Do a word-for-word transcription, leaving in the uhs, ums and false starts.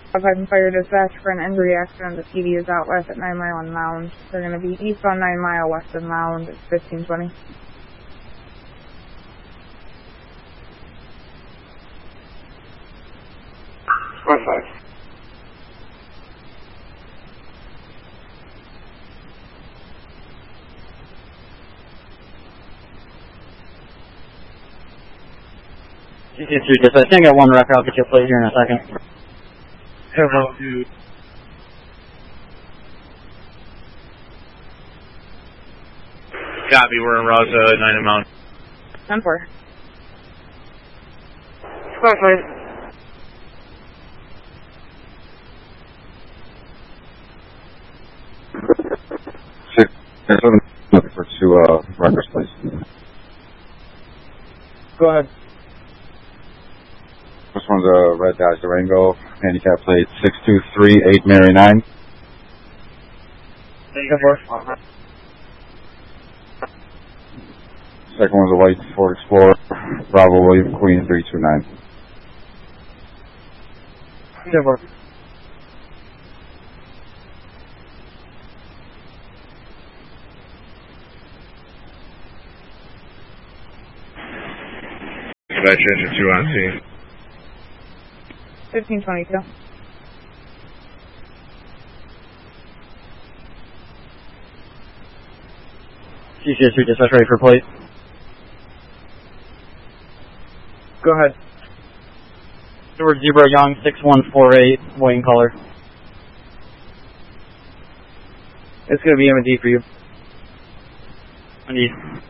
I've had fire dispatch for an injury accident. The P D is out west at nine mile and Mound. They're going to be east on nine mile, west of Mound. It's fifteen twenty. West side. G C three dispatch, I think I got one rec, I'll get you a plate here in a second. Hello, dude. Copy, we're in Rosa, nine Mount. ten four. West side. Six, seven, looking for two, uh, records, please. Go ahead. This one's a red Dodge Durango, handicap plate six two three eight Mary nine. ten four. Second one's a white Ford Explorer, Bravo William Queen three two nine. ten four. Dispatch engine two on scene. fifteen twenty-two. G C three dispatch ready for plate. Go ahead. Edward Zebra Young six one four eight, white in color. It's going to be M and D for you. M and D.